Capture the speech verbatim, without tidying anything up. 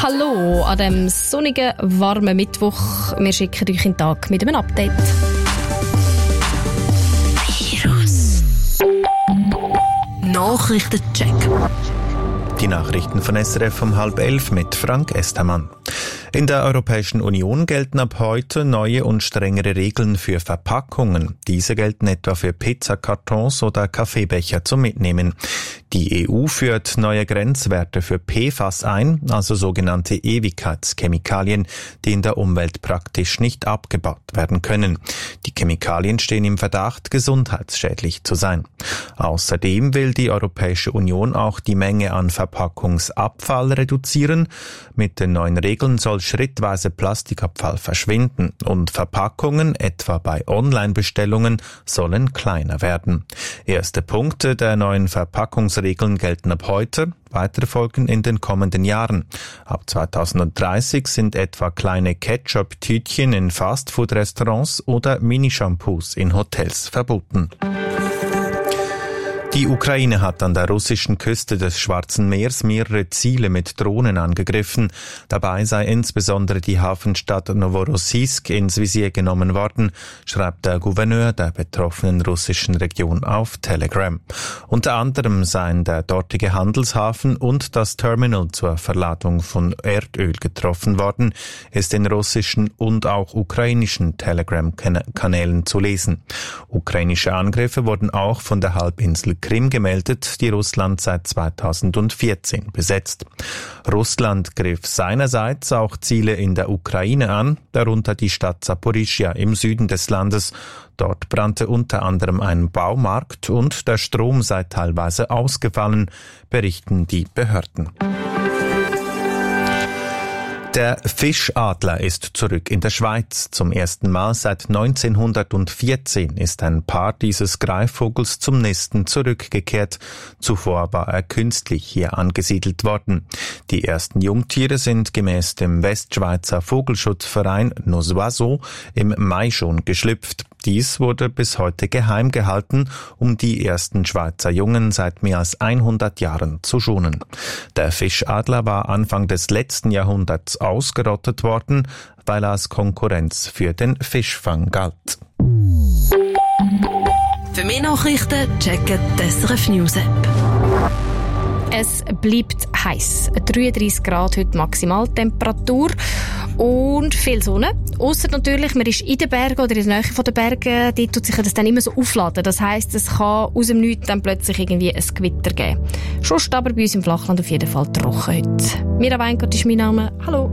Hallo an diesem sonnigen, warmen Mittwoch. Wir schicken euch einen Tag mit einem Update. Virus Nachrichtencheck. Die Nachrichten von S R F um halb elf mit Frank Estermann. In der Europäischen Union gelten ab heute neue und strengere Regeln für Verpackungen. Diese gelten etwa für Pizzakartons oder Kaffeebecher zum Mitnehmen. Die E U führt neue Grenzwerte für P F A S ein, also sogenannte Ewigkeitschemikalien, die in der Umwelt praktisch nicht abgebaut werden können. Die Chemikalien stehen im Verdacht, gesundheitsschädlich zu sein. Außerdem will die Europäische Union auch die Menge an Verpackungsabfall reduzieren. Mit den neuen Regeln soll schrittweise Plastikabfall verschwinden und Verpackungen, etwa bei Online-Bestellungen, sollen kleiner werden. Erste Punkte der neuen Verpackungsregeln gelten ab heute, weitere folgen in den kommenden Jahren. Ab zweitausenddreißig sind etwa kleine Ketchup-Tütchen in Fastfood-Restaurants oder Mini-Shampoos in Hotels verboten. Die Ukraine hat an der russischen Küste des Schwarzen Meers mehrere Ziele mit Drohnen angegriffen. Dabei sei insbesondere die Hafenstadt Novorossiysk ins Visier genommen worden, schreibt der Gouverneur der betroffenen russischen Region auf Telegram. Unter anderem seien der dortige Handelshafen und das Terminal zur Verladung von Erdöl getroffen worden, ist in russischen und auch ukrainischen Telegram-Kanälen zu lesen. Ukrainische Angriffe wurden auch von der Halbinsel Krim gemeldet, die Russland seit zweitausendvierzehn besetzt. Russland griff seinerseits auch Ziele in der Ukraine an, darunter die Stadt Saporischschja im Süden des Landes. Dort brannte unter anderem ein Baumarkt und der Strom sei teilweise ausgefallen, berichten die Behörden. Der Fischadler ist zurück in der Schweiz. Zum ersten Mal seit neunzehnhundertvierzehn ist ein Paar dieses Greifvogels zum Nisten zurückgekehrt. Zuvor war er künstlich hier angesiedelt worden. Die ersten Jungtiere sind gemäß dem Westschweizer Vogelschutzverein Nos Oiseaux im Mai schon geschlüpft. Dies wurde bis heute geheim gehalten, um die ersten Schweizer Jungen seit mehr als hundert Jahren zu schonen. Der Fischadler war Anfang des letzten Jahrhunderts ausgerottet worden, weil er als Konkurrenz für den Fischfang galt. Für mehr Nachrichten checken die S R F News App. Es bleibt heiß. dreiunddreissig Grad heute Maximaltemperatur und viel Sonne. Ausser natürlich, man ist in den Bergen oder in der Nähe der Berge, dort tut sich das dann immer so aufladen. Das heisst, es kann aus dem Nichts dann plötzlich irgendwie ein Gewitter geben. Sonst aber bei uns im Flachland auf jeden Fall trocken heute. Mira Weingart ist mein Name. Hallo.